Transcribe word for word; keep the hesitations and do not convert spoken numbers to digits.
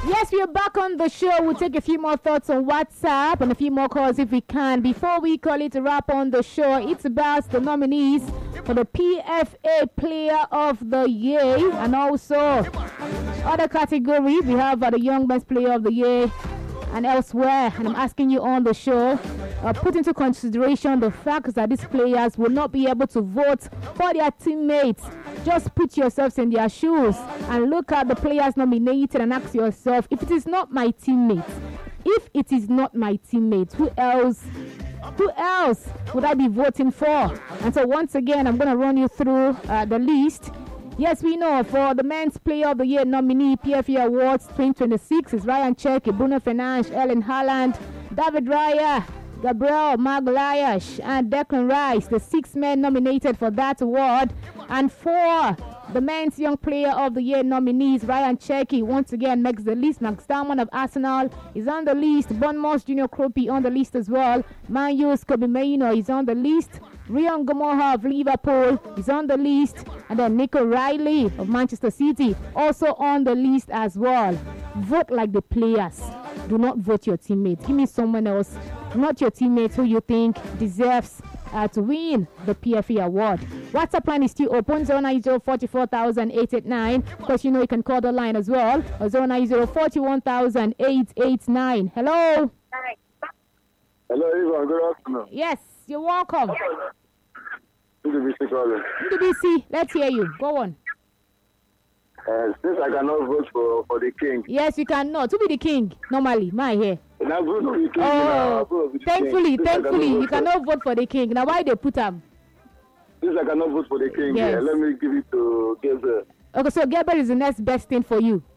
Yes, we are back on the show. We'll take a few more thoughts on WhatsApp and a few more calls if we can. Before we call it a wrap on the show, it's about the nominees for the P F A Player of the Year and also other categories. We have uh, the Young Men's Player of the Year and elsewhere. And I'm asking you on the show, uh, put into consideration the fact that these players will not be able to vote for their teammates. Just put yourselves in their shoes and look at the players nominated and ask yourself, if it is not my teammates, if it is not my teammates, who else, who else would I be voting for? And so once again, I'm going to run you through uh, the list. Yes, we know for the Men's Player of the Year nominee, P F A Awards twenty twenty-six is Ryan Cherki, Bruno Fernandes, Erling Haaland, David Raya, Gabriel Magalhaes, and Declan Rice, the six men nominated for that award. And for the Men's Young Player of the Year nominees, Ryan Cherki once again makes the list. Max Darman of Arsenal is on the list. Bournemouth Junior Kropi on the list as well. Man U's Kobe Mainoo is on the list. Rion Gamoha of Liverpool is on the list. And then Nico Riley of Manchester City also on the list as well. Vote like the players. Do not vote your teammates. Give me someone else, not your teammates who you think deserves uh, to win the P F A award. WhatsApp line is still open, zero nine zero four four thousand eight eight nine. Of course, you know you can call the line as well, zero nine zero four one thousand eight eight nine. Hello. Hello, everyone. Good afternoon. Yes, you're welcome. This is B C calling. B C, let's hear you. Go on. Uh, since I cannot vote for, for the king. Yes, you cannot. To be the king, normally, my hair. Now, vote for the king. Oh, now, thankfully, king. thankfully, you cannot vote for the king. Now, why they put him? Since I cannot vote for the king, yes. yeah, let me give it to Gabriel. Okay, so Gabriel is the next best thing for you.